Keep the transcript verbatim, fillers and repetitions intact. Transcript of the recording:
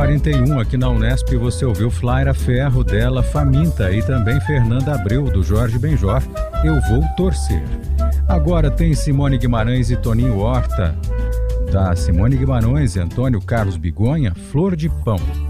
quarenta e um, aqui na Unesp, você ouviu Flaira Ferro, dela Faminta, e também Fernanda Abreu, do Jorge Benjor, Eu Vou Torcer. Agora tem Simone Guimarães e Toninho Horta, da Simone Guimarães e Antônio Carlos Bigonha, Flor de Pão.